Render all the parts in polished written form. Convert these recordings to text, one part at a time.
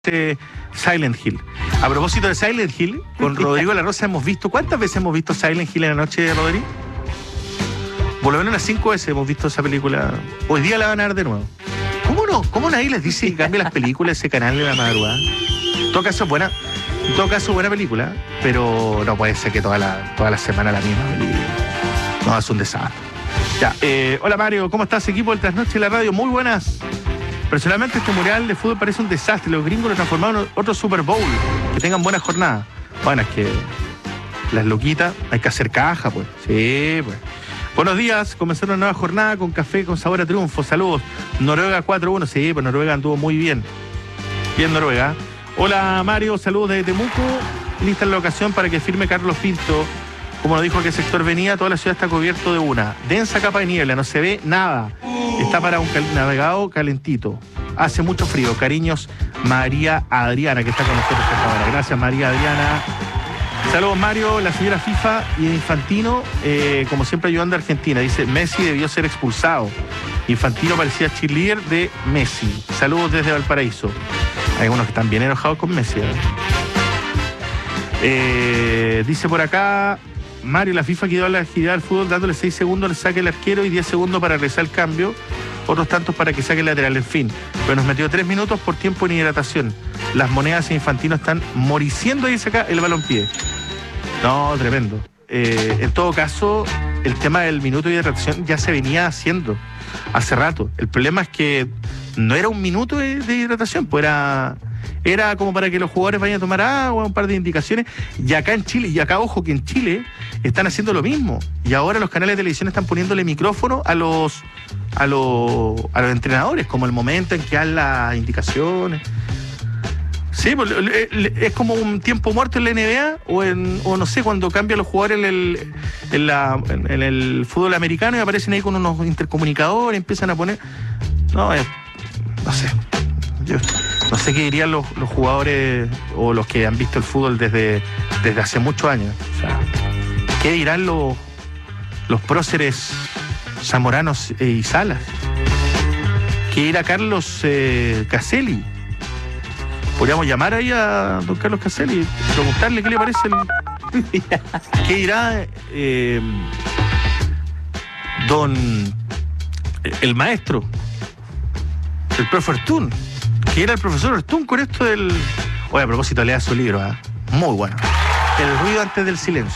Silent Hill. A propósito de Silent Hill, con Rodrigo La Rosa hemos visto, ¿cuántas veces hemos visto Silent Hill en la noche, Rodrigo? Por lo menos unas 5 veces hemos visto esa película. Hoy día la van a ver de nuevo. ¿Cómo no? ¿Cómo nadie les dice que cambie las películas ese canal de la madrugada? En todo caso, buena película, pero no puede ser que toda la semana la misma película. No, es un desastre. Ya, hola Mario, ¿cómo estás? Equipo del Trasnoche de la Radio, muy buenas. Personalmente este mundial de fútbol parece un desastre. Los gringos lo transformaron en otro Super Bowl. Que tengan buena jornada. Bueno, es que las loquitas hay que hacer caja, pues. Sí, pues. Buenos días, comenzó una nueva jornada con café con sabor a triunfo. Saludos. Noruega 4-1, sí, pues Noruega anduvo muy bien. Bien Noruega. Hola Mario, saludos desde Temuco. Lista en la ocasión para que firme Carlos Pinto. Como nos dijo a qué sector venía, toda la ciudad está cubierto de una densa capa de niebla, no se ve nada. Está para un navegado calentito. Hace mucho frío. Cariños, María Adriana, que está con nosotros hasta ahora. Gracias, María Adriana. Saludos, Mario, la señora FIFA y Infantino, como siempre ayudando a Argentina. Dice, Messi debió ser expulsado. Infantino parecía cheerleader de Messi. Saludos desde Valparaíso. Hay unos que están bien enojados con Messi, dice por acá, Mario, la FIFA quedó a la agilidad del fútbol dándole 6 segundos al saque el arquero y 10 segundos para realizar el cambio, otros tantos para que saque el lateral, en fin. Pero nos metió 3 minutos por tiempo en hidratación. Las monedas e Infantino están moriciendo y saca el balompié. No, tremendo. En todo caso, el tema del minuto de hidratación ya se venía haciendo hace rato. El problema es que no era un minuto de hidratación, pues era como para que los jugadores vayan a tomar agua, un par de indicaciones. Y acá en Chile, ojo que en Chile están haciendo lo mismo. Y ahora los canales de televisión están poniéndole micrófono a los entrenadores, como el momento en que dan las indicaciones. Sí, pues, es como un tiempo muerto en la NBA o no sé, cuando cambian los jugadores en el fútbol americano y aparecen ahí con unos intercomunicadores, empiezan a poner... No sé. Yo no sé qué dirían los jugadores o los que han visto el fútbol desde hace muchos años. O sea, ¿qué dirán los próceres zamoranos y Salas? ¿Qué dirá Carlos Caselli? Podríamos llamar ahí a don Carlos Caselli y preguntarle qué le parece ¿qué dirá el maestro, el profe Ortún? ¿Qué era el profesor Ortún con esto del... Oye, a propósito, lea su libro, muy bueno. El ruido antes del silencio.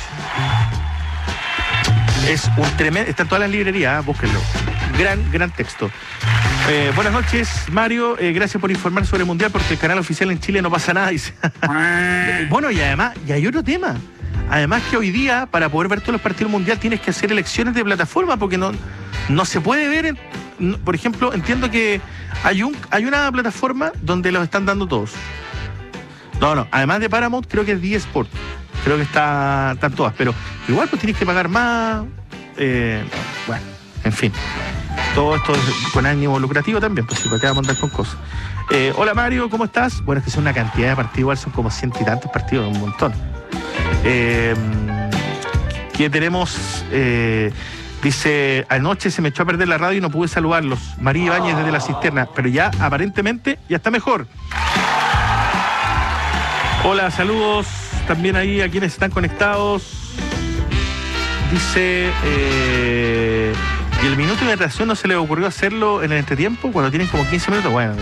Es un tremendo... Está en todas las librerías, búsquenlo. Gran texto. Buenas noches, Mario. Gracias por informar sobre el Mundial, porque el canal oficial en Chile no pasa nada. Dice. Bueno, y además, y hay otro tema. Además que hoy día, para poder ver todos los partidos del Mundial, tienes que hacer elecciones de plataforma, porque no se puede ver... Por ejemplo, entiendo que hay una plataforma donde los están dando todos. No, además de Paramount, creo que es D Sport. Creo que están todas, pero igual pues tienes que pagar más. Bueno, en fin. Todo esto es con ánimo lucrativo también, pues si para qué vamos a andar con cosas. Hola Mario, ¿cómo estás? Bueno, es que son una cantidad de partidos, igual son como 100 y tantos partidos, un montón. ¿Qué tenemos? Dice, anoche se me echó a perder la radio y no pude saludarlos. María Ibáñez desde la cisterna, pero ya aparentemente ya está mejor. Hola, saludos también ahí a quienes están conectados. Dice, ¿y el minuto de hidratación no se le ocurrió hacerlo en el entretiempo cuando tienen como 15 minutos? Bueno,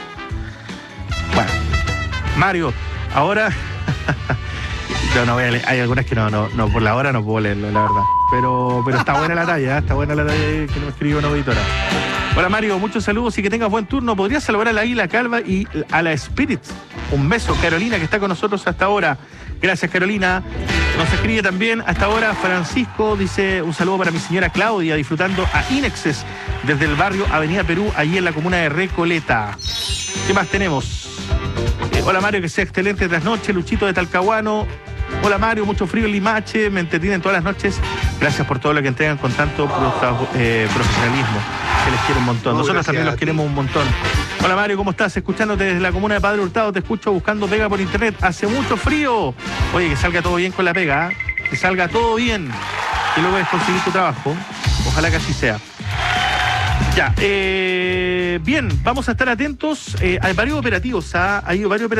Mario, ahora... No voy a leer. Hay algunas que no, por la hora no puedo leerlo, la verdad. Pero está buena la talla, que nos escribió una auditora. Hola Mario, muchos saludos y que tengas buen turno. ¿Podrías saludar a la Águila Calva y a la Spirit? Un beso, Carolina, que está con nosotros hasta ahora. Gracias, Carolina. Nos escribe también hasta ahora Francisco, dice, un saludo para mi señora Claudia, disfrutando a Inexes desde el barrio Avenida Perú, allí en la comuna de Recoleta. ¿Qué más tenemos? Hola Mario, que sea excelente trasnoche. Luchito de Talcahuano. Hola Mario, mucho frío en Limache, me entretienen todas las noches. Gracias por todo lo que entregan con tanto profesionalismo. Que les quiero un montón. Nosotros también los queremos un montón. Hola Mario, ¿cómo estás? Escuchándote desde la comuna de Padre Hurtado, te escucho buscando pega por internet. Hace mucho frío. Oye, que salga todo bien con la pega, que salga todo bien. Que luego puedes conseguir tu trabajo. Ojalá que así sea. Ya, bien, vamos a estar atentos. Hay varios operativos, hay varios operativos.